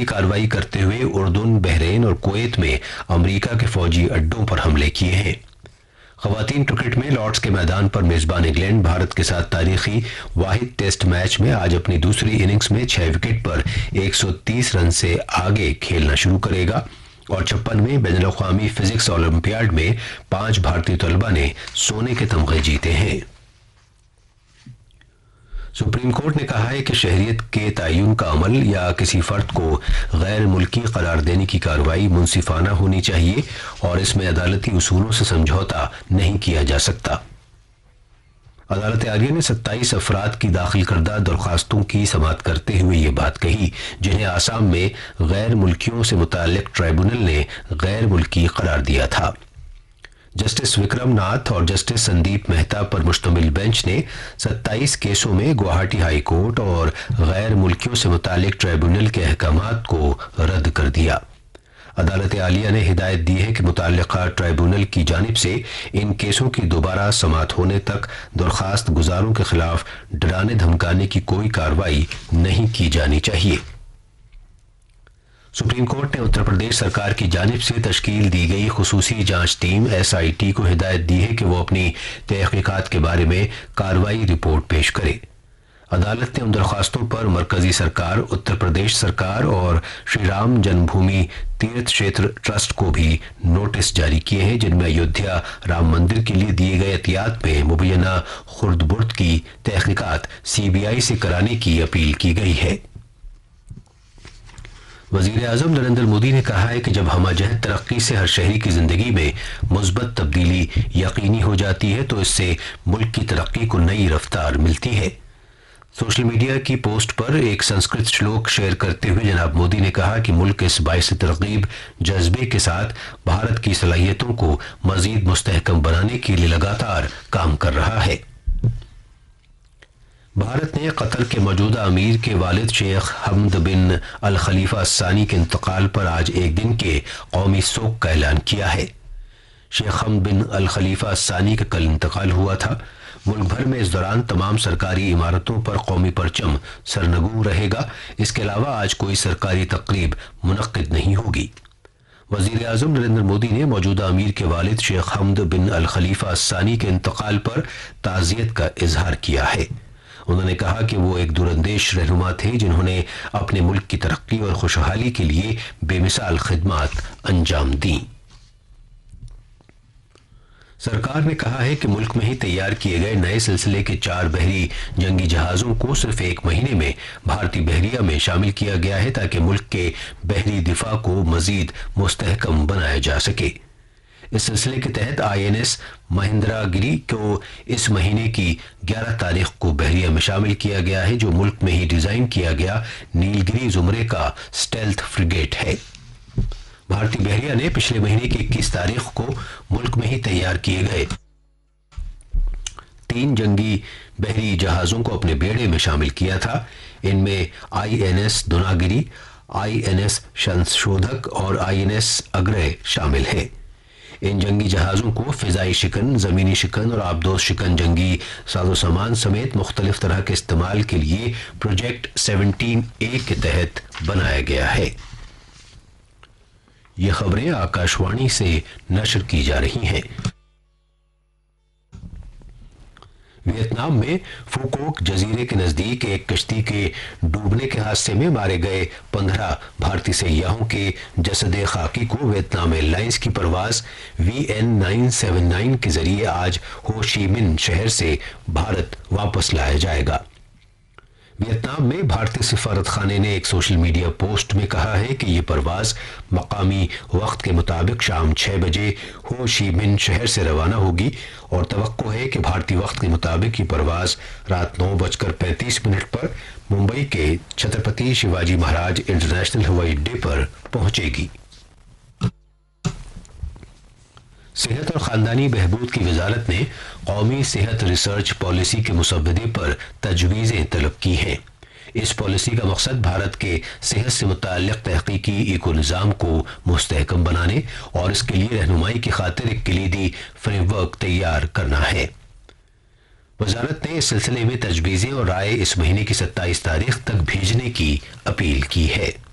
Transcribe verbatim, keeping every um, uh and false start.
बड़ी कार्रवाई करते हुए उर्दून, बहरीन और कुवैत में अमेरिका के फौजी अड्डों पर हमले किए हैं। खवातीन क्रिकेट में लॉर्ड्स के मैदान पर मेजबान इंग्लैंड भारत के साथ तारीखी वाहिद टेस्ट मैच में आज अपनी दूसरी इनिंग्स में छह विकेट पर एक सौ तीस रन से आगे खेलना शुरू करेगा और छप्पनवें बैनुल-अक़वामी फिजिक्स ओलंपियाड में पांच भारतीय तलबा ने सोने के तमगे जीते हैं। सुप्रीम कोर्ट ने कहा है कि शहरियत के तयन का अमल या किसी फर्द को गैर मुल्की करार देने की कार्रवाई मुंसिफाना होनी चाहिए और इसमें अदालती उसूलों से समझौता नहीं किया जा सकता। अदालत आलिया ने सत्ताईस अफराद की दाखिल करदा दरख्वास्तों की समाअत करते हुए ये बात कही जिन्हें आसाम में गैर मुल्कियों से मुताल्लिक ट्राइब्यूनल ने गैर मुल्की करार दिया था। जस्टिस विक्रम नाथ और जस्टिस संदीप मेहता पर मुश्तमिल बेंच ने सत्ताईस केसों में गुवाहाटी हाई कोर्ट और गैर मुल्कियों से मुताल्लिक ट्राइब्यूनल के अहकामात को रद्द कर दिया। अदालत आलिया ने हिदायत दी है कि मुताल्लिका ट्राइब्यूनल की जानिब से इन केसों की दोबारा समाअत होने तक दरख्वास्त गुजारों के खिलाफ डराने धमकाने की कोई कार्रवाई नहीं की जानी चाहिए। सुप्रीम कोर्ट ने उत्तर प्रदेश सरकार की जानिब से तश्कील दी गई खुसूसी जांच टीम एस आई टी को हिदायत दी है कि वो अपनी तहकीकात के बारे में कार्रवाई रिपोर्ट पेश करे। अदालत ने उन दरख्वास्तों पर मरकजी सरकार, उत्तर प्रदेश सरकार और श्री राम जन्मभूमि तीर्थ क्षेत्र ट्रस्ट को भी नोटिस जारी किए हैं जिनमें अयोध्या राम मंदिर के लिए दिए गए एहतियात में मुबैना खुर्द-बुर्द की तहकीकात सी बी आई से कराने की अपील की गई है। वजीर आजम नरेंद्र मोदी ने कहा है कि जब हमजहत तरक्की से हर शहरी की जिंदगी में मुस्बत तब्दीली यकीनी हो जाती है तो इससे मुल्क की तरक्की को नई रफ्तार मिलती है। सोशल मीडिया की पोस्ट पर एक संस्कृत श्लोक शेयर करते हुए जनाब मोदी ने कहा कि मुल्क इस बाइस तरगीब जज्बे के साथ भारत की सलाहियतों को मजीद मुस्तहकम बनाने के लिए लगातार काम कर रहा है। भारत ने कतर के मौजूदा अमीर के वालिद शेख हमद बिन अल खलीफा सानी के इंतकाल पर आज एक दिन के कौमी शोक का ऐलान किया है। शेख हमद बिन अल खलीफा सानी का कल इंतकाल हुआ था। मुल्क भर में इस दौरान तमाम सरकारी इमारतों पर कौमी परचम सरनगू रहेगा। इसके अलावा आज कोई सरकारी तकरीब मुनक्किद नहीं होगी। वजीर आजम नरेंद्र मोदी ने मौजूदा अमीर के वालिद शेख हमद बिन अल खलीफा सानी के इंतकाल पर ताज़ियत का इजहार किया है। उन्होंने कहा कि वो एक दूरंदेश रहनुमा थे जिन्होंने अपने मुल्क की तरक्की और खुशहाली के लिए बेमिसाल खिदमात अंजाम दी। सरकार ने कहा है कि मुल्क में ही तैयार किए गए नए सिलसिले के चार बहरी जंगी जहाजों को सिर्फ एक महीने में भारतीय बहरिया में शामिल किया गया है ताकि मुल्क के बहरी दिफा को मजीद मुस्तहकम बनाया जा सके। इस सिलसिले के तहत आई एन एस महेंद्रगिरी को इस महीने की ग्यारह तारीख को बहरिया में शामिल किया गया है जो मुल्क में ही डिजाइन किया गया नीलगिरी जुमरे का स्टेल्थ फ्रिगेट है। भारतीय बहरिया ने पिछले महीने की इक्कीस तारीख को मुल्क में ही तैयार किए गए तीन जंगी बहरी जहाजों को अपने बेड़े में शामिल किया था। इनमें I N S Dunagiri, I N S संशोधक और आई एन एस अग्रय शामिल है। इन जंगी जहाजों को फिजाई शिकन, जमीनी शिकन और आबदोज शिकन जंगी साजो सामान समेत मुख्तलिफ तरह के इस्तेमाल के लिए प्रोजेक्ट सेवनटीन ए के तहत बनाया गया है। ये खबरें आकाशवाणी से नशर की जा रही हैं। वियतनाम में फुकोक जजीरे के नजदीक एक कश्ती के डूबने के हादसे में मारे गए पंद्रह भारतीय सैयाहों के जसदे खाकी को वियतनाम एयरलाइंस की परवाज V N nine seven nine के जरिए आज हो ची मिन्ह शहर से भारत वापस लाया जाएगा। वियतनाम में भारतीय सिफारत खाने ने एक सोशल मीडिया पोस्ट में कहा है कि यह परवाज मकामी वक्त के मुताबिक शाम छह बजे हो ची मिन्ह शहर से रवाना होगी और तवक्को है कि भारतीय वक्त के मुताबिक ये परवाज रात नौ बजकर पैंतीस मिनट पर मुंबई के छत्रपति शिवाजी महाराज इंटरनेशनल हवाई अड्डे पर पहुंचेगी। सेहत और खानदानी बहबूद की वजारत ने कौमी सेहत रिसर्च पॉलिसी के मुसव्वदे पर तजवीज़ें तलब की हैं। इस पॉलिसी का मकसद भारत के सेहत से मुताल्लिक़ तहकीकी इको निज़ाम को मुस्तहकम बनाने और इसके लिए रहनुमाई की खातिर एक कलीदी फ्रेमवर्क तैयार करना है। वजारत ने इस सिलसिले में तजवीज़ें और राय इस महीने की सत्ताईस तारीख तक भेजने की अपील की है।